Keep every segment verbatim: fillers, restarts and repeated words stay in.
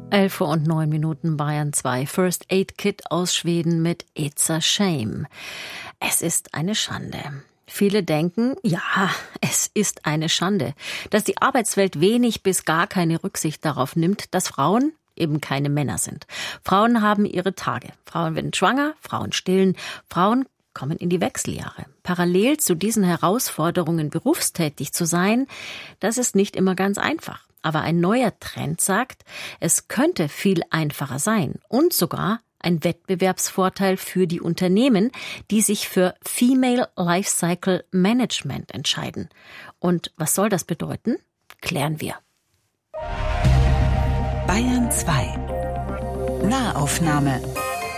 elf Uhr und neun Minuten Bayern zwei. First Aid Kit aus Schweden mit It's a Shame. Es ist eine Schande. Viele denken, ja, es ist eine Schande, dass die Arbeitswelt wenig bis gar keine Rücksicht darauf nimmt, dass Frauen eben keine Männer sind. Frauen haben ihre Tage. Frauen werden schwanger, Frauen stillen, Frauen kommen in die Wechseljahre. Parallel zu diesen Herausforderungen berufstätig zu sein, das ist nicht immer ganz einfach. Aber ein neuer Trend sagt, es könnte viel einfacher sein und sogar ein Wettbewerbsvorteil für die Unternehmen, die sich für Female Lifecycle Management entscheiden. Und was soll das bedeuten? Klären wir. Bayern zwei. Nahaufnahme.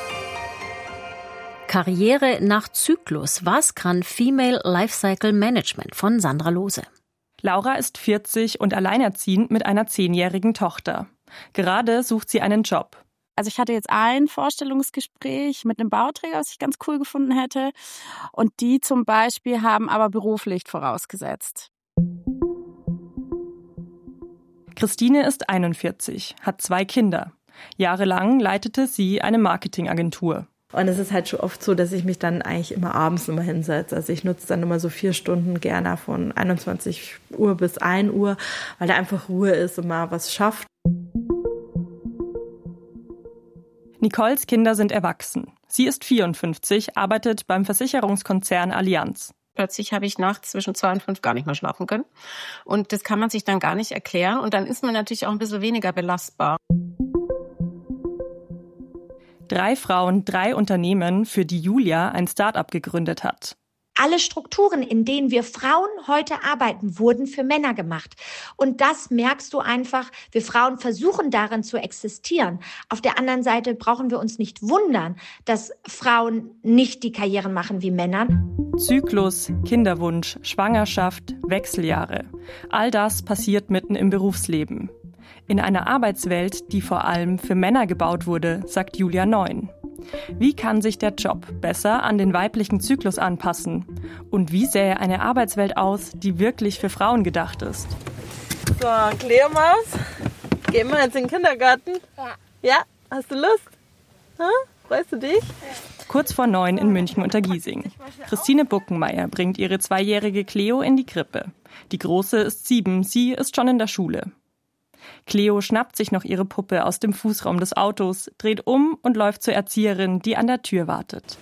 Karriere nach Zyklus. Was kann Female Lifecycle Management von Sandra Lohse? Laura ist vierzig und alleinerziehend mit einer zehnjährigen Tochter. Gerade sucht sie einen Job. Also ich hatte jetzt ein Vorstellungsgespräch mit einem Bauträger, was ich ganz cool gefunden hätte. Und die zum Beispiel haben aber Berufspflicht vorausgesetzt. Christine ist einundvierzig, hat zwei Kinder. Jahrelang leitete sie eine Marketingagentur. Und es ist halt schon oft so, dass ich mich dann eigentlich immer abends immer hinsetze. Also ich nutze dann immer so vier Stunden gerne von einundzwanzig Uhr bis ein Uhr, weil da einfach Ruhe ist und man was schafft. Nicoles Kinder sind erwachsen. Sie ist vierundfünfzig, arbeitet beim Versicherungskonzern Allianz. Plötzlich habe ich nachts zwischen zwei und fünf gar nicht mehr schlafen können. Und das kann man sich dann gar nicht erklären. Und dann ist man natürlich auch ein bisschen weniger belastbar. Drei Frauen, drei Unternehmen, für die Julia ein Start-up gegründet hat. Alle Strukturen, in denen wir Frauen heute arbeiten, wurden für Männer gemacht. Und das merkst du einfach. Wir Frauen versuchen darin zu existieren. Auf der anderen Seite brauchen wir uns nicht wundern, dass Frauen nicht die Karrieren machen wie Männer. Zyklus, Kinderwunsch, Schwangerschaft, Wechseljahre. All das passiert mitten im Berufsleben. In einer Arbeitswelt, die vor allem für Männer gebaut wurde, sagt Julia Neun. Wie kann sich der Job besser an den weiblichen Zyklus anpassen? Und wie sähe eine Arbeitswelt aus, die wirklich für Frauen gedacht ist? So, Cleo-Maus, gehen wir jetzt in den Kindergarten? Ja. Ja? Hast du Lust? Ha? Freust du dich? Kurz vor neun in München unter Giesing. Christine Buckenmeier bringt ihre zweijährige Cleo in die Krippe. Die Große ist sieben, sie ist schon in der Schule. Cleo schnappt sich noch ihre Puppe aus dem Fußraum des Autos, dreht um und läuft zur Erzieherin, die an der Tür wartet.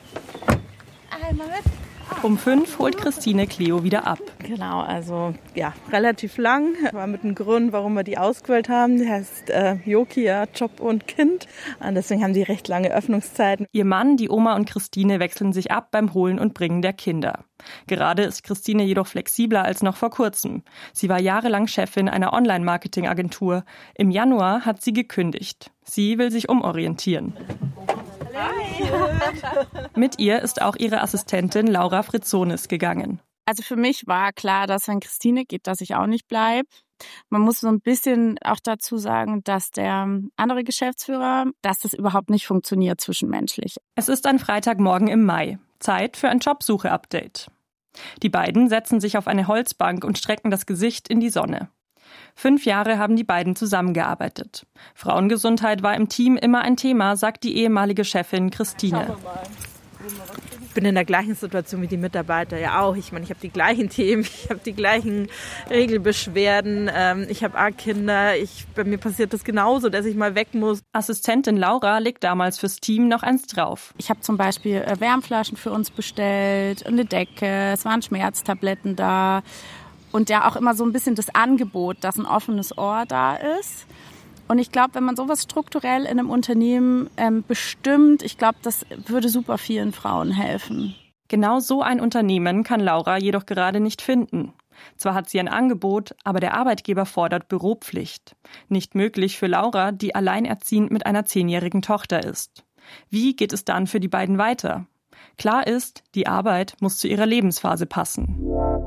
Um fünf holt Christine Cleo wieder ab. Genau, also ja, relativ lang. War mit einem Grund, warum wir die ausgewählt haben. Die heißt äh, Jokia, Job und Kind. Und deswegen haben die recht lange Öffnungszeiten. Ihr Mann, die Oma und Christine wechseln sich ab beim Holen und Bringen der Kinder. Gerade ist Christine jedoch flexibler als noch vor kurzem. Sie war jahrelang Chefin einer Online-Marketing-Agentur. Im Januar hat sie gekündigt. Sie will sich umorientieren. Hi. Mit ihr ist auch ihre Assistentin Laura Fritzonis gegangen. Also für mich war klar, dass wenn Christine geht, dass ich auch nicht bleibe. Man muss so ein bisschen auch dazu sagen, dass der andere Geschäftsführer, dass das überhaupt nicht funktioniert zwischenmenschlich. Es ist ein Freitagmorgen im Mai. Zeit für ein Jobsuche-Update. Die beiden setzen sich auf eine Holzbank und strecken das Gesicht in die Sonne. Fünf Jahre haben die beiden zusammengearbeitet. Frauengesundheit war im Team immer ein Thema, sagt die ehemalige Chefin Christine. Ich bin in der gleichen Situation wie die Mitarbeiter ja auch. Ich meine, ich habe die gleichen Themen, ich habe die gleichen Regelbeschwerden, ähm, ich habe auch Kinder. Ich, bei mir passiert das genauso, dass ich mal weg muss. Assistentin Laura legt damals fürs Team noch eins drauf. Ich habe zum Beispiel Wärmflaschen für uns bestellt, eine Decke, es waren Schmerztabletten da. Und ja auch immer so ein bisschen das Angebot, dass ein offenes Ohr da ist. Und ich glaube, wenn man sowas strukturell in einem Unternehmen ähm, bestimmt, ich glaube, das würde super vielen Frauen helfen. Genau so ein Unternehmen kann Laura jedoch gerade nicht finden. Zwar hat sie ein Angebot, aber der Arbeitgeber fordert Büropflicht. Nicht möglich für Laura, die alleinerziehend mit einer zehnjährigen Tochter ist. Wie geht es dann für die beiden weiter? Klar ist, die Arbeit muss zu ihrer Lebensphase passen.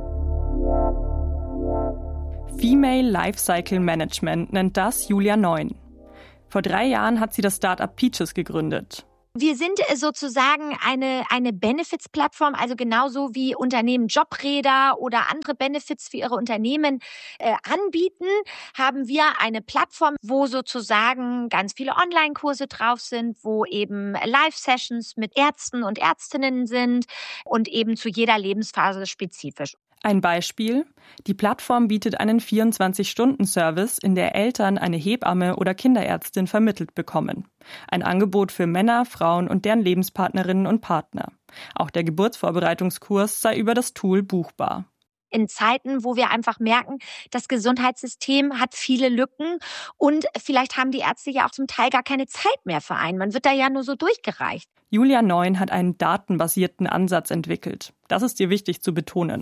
Female Lifecycle Management nennt das Julia Neun. Vor drei Jahren hat sie das Start-up Peaches gegründet. Wir sind sozusagen eine, eine Benefits-Plattform, also genauso wie Unternehmen Jobräder oder andere Benefits für ihre Unternehmen äh, anbieten, haben wir eine Plattform, wo sozusagen ganz viele Online-Kurse drauf sind, wo eben Live-Sessions mit Ärzten und Ärztinnen sind und eben zu jeder Lebensphase spezifisch. Ein Beispiel: Die Plattform bietet einen vierundzwanzig-Stunden-Service, in der Eltern eine Hebamme oder Kinderärztin vermittelt bekommen. Ein Angebot für Männer, Frauen und deren Lebenspartnerinnen und Partner. Auch der Geburtsvorbereitungskurs sei über das Tool buchbar. In Zeiten, wo wir einfach merken, das Gesundheitssystem hat viele Lücken und vielleicht haben die Ärzte ja auch zum Teil gar keine Zeit mehr für einen. Man wird da ja nur so durchgereicht. Julia Neun hat einen datenbasierten Ansatz entwickelt. Das ist ihr wichtig zu betonen.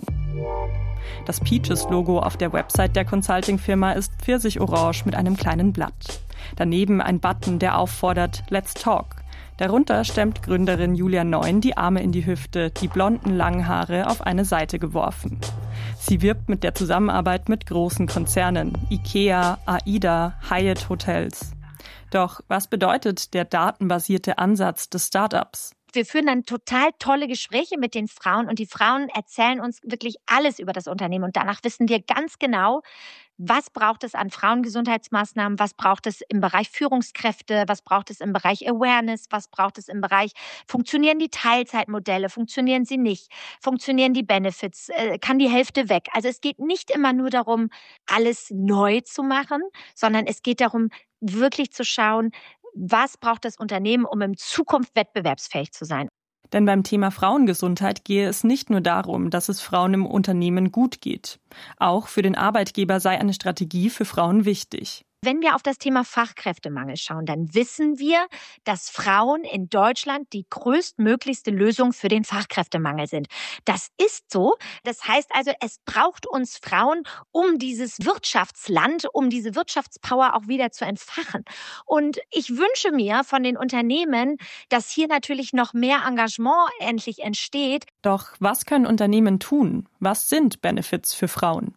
Das Peaches-Logo auf der Website der Consulting-Firma ist pfirsichorange mit einem kleinen Blatt. Daneben ein Button, der auffordert Let's Talk. Darunter stemmt Gründerin Julia Neun die Arme in die Hüfte, die blonden langen Haare auf eine Seite geworfen. Sie wirbt mit der Zusammenarbeit mit großen Konzernen, IKEA, AIDA, Hyatt Hotels. Doch was bedeutet der datenbasierte Ansatz des Startups? Wir führen dann total tolle Gespräche mit den Frauen und die Frauen erzählen uns wirklich alles über das Unternehmen. Und danach wissen wir ganz genau, was braucht es an Frauengesundheitsmaßnahmen, was braucht es im Bereich Führungskräfte, was braucht es im Bereich Awareness, was braucht es im Bereich, funktionieren die Teilzeitmodelle, funktionieren sie nicht, funktionieren die Benefits, äh, kann die Hälfte weg. Also es geht nicht immer nur darum, alles neu zu machen, sondern es geht darum, wirklich zu schauen, was braucht das Unternehmen, um in Zukunft wettbewerbsfähig zu sein. Denn beim Thema Frauengesundheit gehe es nicht nur darum, dass es Frauen im Unternehmen gut geht. Auch für den Arbeitgeber sei eine Strategie für Frauen wichtig. Wenn wir auf das Thema Fachkräftemangel schauen, dann wissen wir, dass Frauen in Deutschland die größtmöglichste Lösung für den Fachkräftemangel sind. Das ist so. Das heißt also, es braucht uns Frauen, um dieses Wirtschaftsland, um diese Wirtschaftspower auch wieder zu entfachen. Und ich wünsche mir von den Unternehmen, dass hier natürlich noch mehr Engagement endlich entsteht. Doch was können Unternehmen tun? Was sind Benefits für Frauen?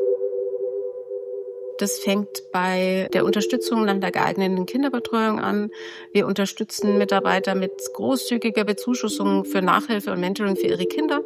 Das fängt bei der Unterstützung nach der geeigneten Kinderbetreuung an. Wir unterstützen Mitarbeiter mit großzügiger Bezuschussung für Nachhilfe und Mentoring für ihre Kinder.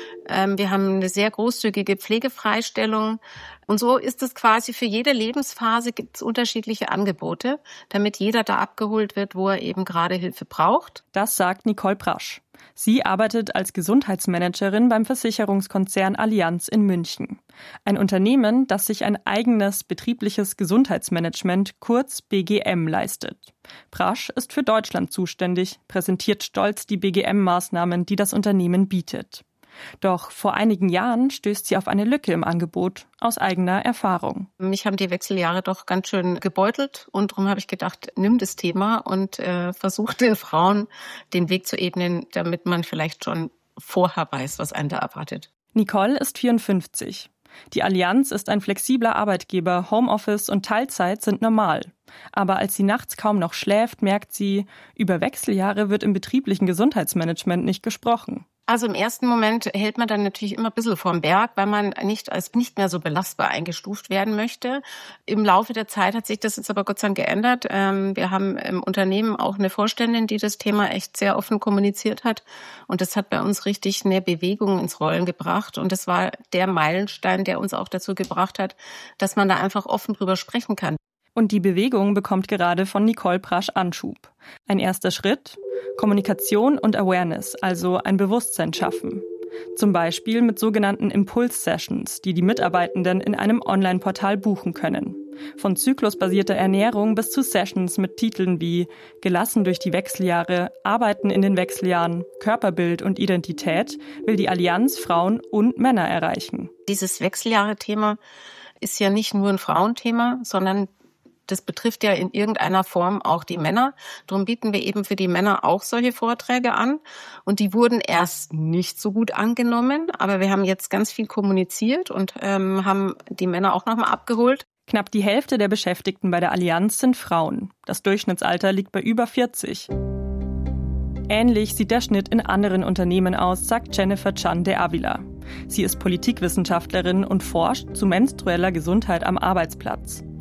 Wir haben eine sehr großzügige Pflegefreistellung. Und so ist es quasi für jede Lebensphase gibt es unterschiedliche Angebote, damit jeder da abgeholt wird, wo er eben gerade Hilfe braucht. Das sagt Nicole Prasch. Sie arbeitet als Gesundheitsmanagerin beim Versicherungskonzern Allianz in München. Ein Unternehmen, das sich ein eigenes betriebliches Gesundheitsmanagement, kurz B G M, leistet. Prasch ist für Deutschland zuständig, präsentiert stolz die B G M-Maßnahmen, die das Unternehmen bietet. Doch vor einigen Jahren stößt sie auf eine Lücke im Angebot, aus eigener Erfahrung. Mich haben die Wechseljahre doch ganz schön gebeutelt und darum habe ich gedacht, nimm das Thema und äh, versuch den Frauen den Weg zu ebnen, damit man vielleicht schon vorher weiß, was einen da erwartet. Nicole ist vierundfünfzig. Die Allianz ist ein flexibler Arbeitgeber, Homeoffice und Teilzeit sind normal. Aber als sie nachts kaum noch schläft, merkt sie, über Wechseljahre wird im betrieblichen Gesundheitsmanagement nicht gesprochen. Also im ersten Moment hält man dann natürlich immer ein bisschen vorm Berg, weil man nicht als nicht mehr so belastbar eingestuft werden möchte. Im Laufe der Zeit hat sich das jetzt aber Gott sei Dank geändert. Wir haben im Unternehmen auch eine Vorständin, die das Thema echt sehr offen kommuniziert hat. Und das hat bei uns richtig eine Bewegung ins Rollen gebracht. Und das war der Meilenstein, der uns auch dazu gebracht hat, dass man da einfach offen drüber sprechen kann. Und die Bewegung bekommt gerade von Nicole Prasch Anschub. Ein erster Schritt: Kommunikation und Awareness, also ein Bewusstsein schaffen. Zum Beispiel mit sogenannten Impuls-Sessions, die die Mitarbeitenden in einem Online-Portal buchen können. Von zyklusbasierter Ernährung bis zu Sessions mit Titeln wie Gelassen durch die Wechseljahre, Arbeiten in den Wechseljahren, Körperbild und Identität will die Allianz Frauen und Männer erreichen. Dieses Wechseljahre-Thema ist ja nicht nur ein Frauenthema, sondern das betrifft ja in irgendeiner Form auch die Männer. Darum bieten wir eben für die Männer auch solche Vorträge an. Und die wurden erst nicht so gut angenommen. Aber wir haben jetzt ganz viel kommuniziert und ähm, haben die Männer auch nochmal abgeholt. Knapp die Hälfte der Beschäftigten bei der Allianz sind Frauen. Das Durchschnittsalter liegt bei über vierzig. Ähnlich sieht der Schnitt in anderen Unternehmen aus, sagt Jennifer Chan de Avila. Sie ist Politikwissenschaftlerin und forscht zu menstrueller Gesundheit am Arbeitsplatz.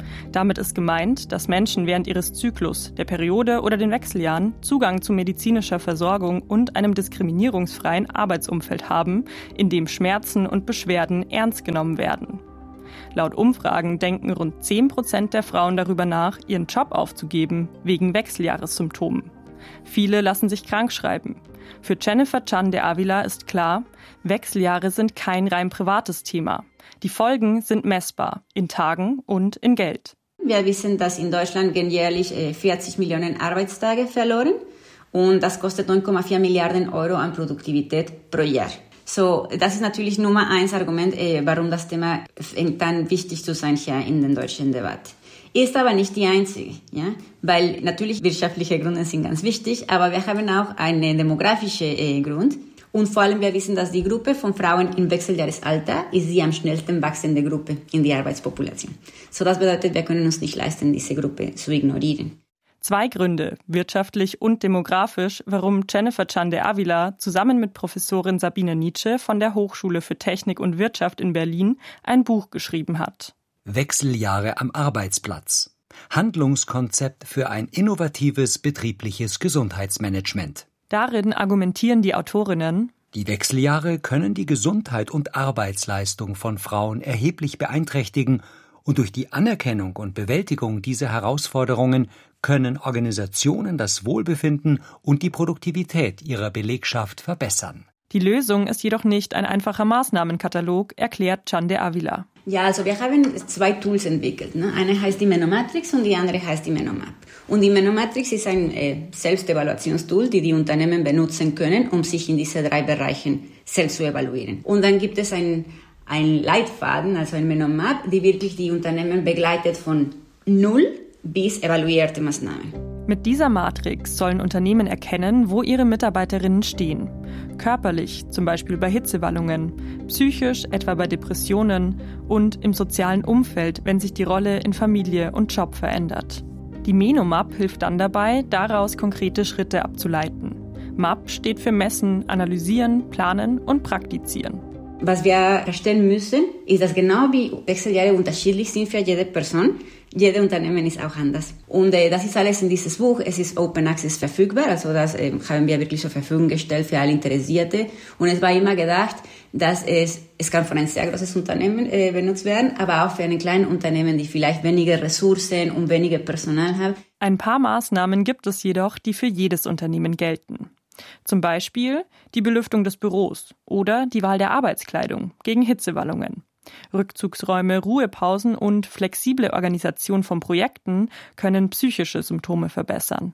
Damit ist gemeint, dass Menschen während ihres Zyklus, der Periode oder den Wechseljahren Zugang zu medizinischer Versorgung und einem diskriminierungsfreien Arbeitsumfeld haben, in dem Schmerzen und Beschwerden ernst genommen werden. Laut Umfragen denken rund zehn Prozent der Frauen darüber nach, ihren Job aufzugeben, wegen Wechseljahressymptomen. Viele lassen sich krankschreiben. Für Jennifer Chan de Avila ist klar, Wechseljahre sind kein rein privates Thema. Die Folgen sind messbar, in Tagen und in Geld. Wir wissen, dass in Deutschland gehen jährlich vierzig Millionen Arbeitstage verloren und das kostet neun Komma vier Milliarden Euro an Produktivität pro Jahr. So, das ist natürlich Nummer eins Argument, warum das Thema fängt dann wichtig zu sein hier in der deutschen Debatte. Ist aber nicht die einzige, ja, weil natürlich wirtschaftliche Gründe sind ganz wichtig, aber wir haben auch einen demografischen äh, Grund. Und vor allem, wir wissen, dass die Gruppe von Frauen im Wechseljahresalter ist die am schnellsten wachsende Gruppe in der Arbeitspopulation. So, das bedeutet, wir können uns nicht leisten, diese Gruppe zu ignorieren. Zwei Gründe, wirtschaftlich und demografisch, warum Jennifer Chan de Avila zusammen mit Professorin Sabine Nietzsche von der Hochschule für Technik und Wirtschaft in Berlin ein Buch geschrieben hat. Wechseljahre am Arbeitsplatz. Handlungskonzept für ein innovatives betriebliches Gesundheitsmanagement. Darin argumentieren die Autorinnen: Die Wechseljahre können die Gesundheit und Arbeitsleistung von Frauen erheblich beeinträchtigen und durch die Anerkennung und Bewältigung dieser Herausforderungen können Organisationen das Wohlbefinden und die Produktivität ihrer Belegschaft verbessern. Die Lösung ist jedoch nicht ein einfacher Maßnahmenkatalog, erklärt Chan de Avila. Ja, also wir haben zwei Tools entwickelt. Ne? Eine heißt die Menomatrix und die andere heißt die Menomap. Und die Menomatrix ist ein äh, Selbstevaluationstool, die die Unternehmen benutzen können, um sich in diese drei Bereichen selbst zu evaluieren. Und dann gibt es ein, ein Leitfaden, also ein Menomap, die wirklich die Unternehmen begleitet von null bis evaluierte Maßnahmen. Mit dieser Matrix sollen Unternehmen erkennen, wo ihre Mitarbeiterinnen stehen. Körperlich, zum Beispiel bei Hitzewallungen, psychisch, etwa bei Depressionen und im sozialen Umfeld, wenn sich die Rolle in Familie und Job verändert. Die Menomap hilft dann dabei, daraus konkrete Schritte abzuleiten. M A P steht für Messen, Analysieren, Planen und Praktizieren. Was wir verstehen müssen, ist, dass genau wie Wechseljahre unterschiedlich sind für jede Person, jede Unternehmen ist auch anders. Und äh, das ist alles in dieses Buch. Es ist Open Access verfügbar, also das äh, haben wir wirklich zur Verfügung gestellt für alle Interessierte. Und es war immer gedacht, dass es, es kann von einem sehr großes Unternehmen äh, benutzt werden, aber auch für einen kleinen Unternehmen, die vielleicht weniger Ressourcen und weniger Personal haben. Ein paar Maßnahmen gibt es jedoch, die für jedes Unternehmen gelten. Zum Beispiel die Belüftung des Büros oder die Wahl der Arbeitskleidung gegen Hitzewallungen. Rückzugsräume, Ruhepausen und flexible Organisation von Projekten können psychische Symptome verbessern.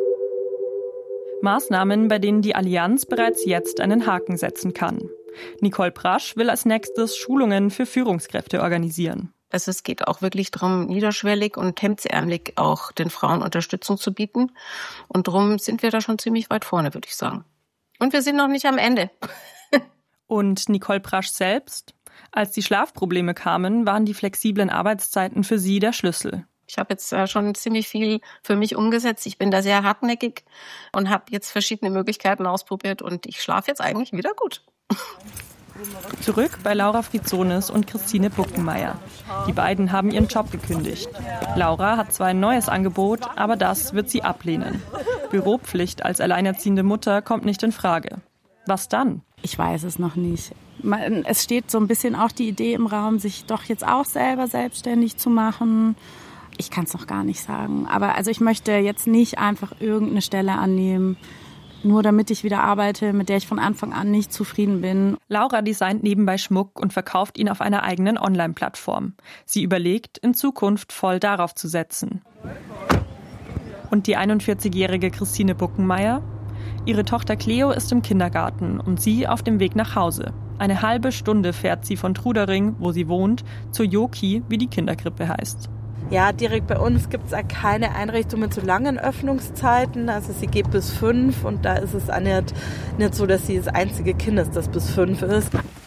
Maßnahmen, bei denen die Allianz bereits jetzt einen Haken setzen kann. Nicole Prasch will als nächstes Schulungen für Führungskräfte organisieren. Also es geht auch wirklich darum, niederschwellig und hemdsärmelig auch den Frauen Unterstützung zu bieten. Und darum sind wir da schon ziemlich weit vorne, würde ich sagen. Und wir sind noch nicht am Ende. Und Nicole Prasch selbst? Als die Schlafprobleme kamen, waren die flexiblen Arbeitszeiten für sie der Schlüssel. Ich habe jetzt schon ziemlich viel für mich umgesetzt. Ich bin da sehr hartnäckig und habe jetzt verschiedene Möglichkeiten ausprobiert und ich schlafe jetzt eigentlich wieder gut. Zurück bei Laura Frizonis und Christine Buckenmeier. Die beiden haben ihren Job gekündigt. Laura hat zwar ein neues Angebot, aber das wird sie ablehnen. Büropflicht als alleinerziehende Mutter kommt nicht in Frage. Was dann? Ich weiß es noch nicht. Es steht so ein bisschen auch die Idee im Raum, sich doch jetzt auch selber selbstständig zu machen. Ich kann es noch gar nicht sagen. Aber also ich möchte jetzt nicht einfach irgendeine Stelle annehmen, nur damit ich wieder arbeite, mit der ich von Anfang an nicht zufrieden bin. Laura designt nebenbei Schmuck und verkauft ihn auf einer eigenen Online-Plattform. Sie überlegt, in Zukunft voll darauf zu setzen. Und die einundvierzigjährige Christine Buckenmeier? Ihre Tochter Cleo ist im Kindergarten und sie auf dem Weg nach Hause. Eine halbe Stunde fährt sie von Trudering, wo sie wohnt, zur Joki, wie die Kinderkrippe heißt. Ja, direkt bei uns gibt es keine Einrichtung mit so langen Öffnungszeiten. Also sie geht bis fünf und da ist es auch nicht, nicht so, dass sie das einzige Kind ist, das bis fünf ist.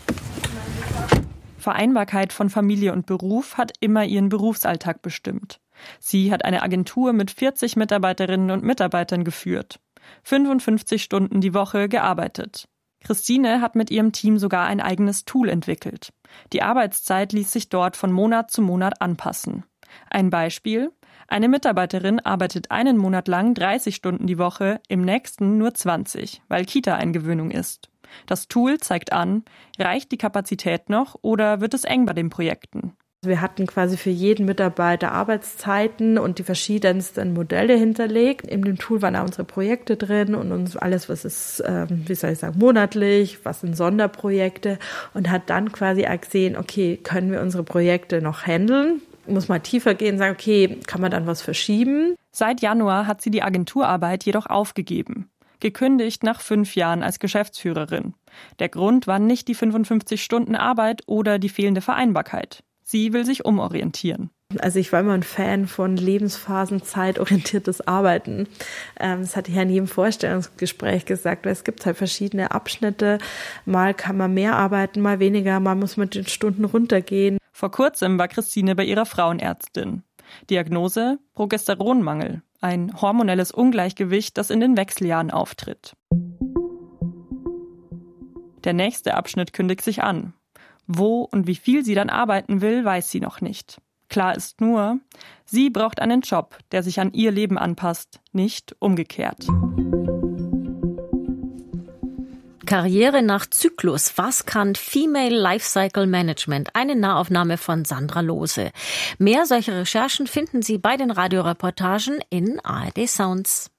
Vereinbarkeit von Familie und Beruf hat immer ihren Berufsalltag bestimmt. Sie hat eine Agentur mit vierzig Mitarbeiterinnen und Mitarbeitern geführt. fünfundfünfzig Stunden die Woche gearbeitet. Christine hat mit ihrem Team sogar ein eigenes Tool entwickelt. Die Arbeitszeit ließ sich dort von Monat zu Monat anpassen. Ein Beispiel: Eine Mitarbeiterin arbeitet einen Monat lang dreißig Stunden die Woche, im nächsten nur zwanzig, weil Kita-Eingewöhnung ist. Das Tool zeigt an, reicht die Kapazität noch oder wird es eng bei den Projekten? Wir hatten quasi für jeden Mitarbeiter Arbeitszeiten und die verschiedensten Modelle hinterlegt. In dem Tool waren auch unsere Projekte drin und uns alles, was ist, ähm, wie soll ich sagen, monatlich, was sind Sonderprojekte, und hat dann quasi auch gesehen, okay, können wir unsere Projekte noch handeln? Muss mal tiefer gehen, sagen, okay, kann man dann was verschieben? Seit Januar hat sie die Agenturarbeit jedoch aufgegeben. Gekündigt nach fünf Jahren als Geschäftsführerin. Der Grund war nicht die fünfundfünfzig Stunden Arbeit oder die fehlende Vereinbarkeit. Sie will sich umorientieren. Also ich war immer ein Fan von Lebensphasen, zeitorientiertes Arbeiten. Das hatte ich ja in jedem Vorstellungsgespräch gesagt, weil es gibt halt verschiedene Abschnitte. Mal kann man mehr arbeiten, mal weniger, mal muss man mit den Stunden runtergehen. Vor kurzem war Christine bei ihrer Frauenärztin. Diagnose: Progesteronmangel, ein hormonelles Ungleichgewicht, das in den Wechseljahren auftritt. Der nächste Abschnitt kündigt sich an. Wo und wie viel sie dann arbeiten will, weiß sie noch nicht. Klar ist nur, sie braucht einen Job, der sich an ihr Leben anpasst, nicht umgekehrt. Karriere nach Zyklus. Was kann Female Lifecycle Management? Eine Nahaufnahme von Sandra Lohse. Mehr solche Recherchen finden Sie bei den Radioreportagen in A R D Sounds.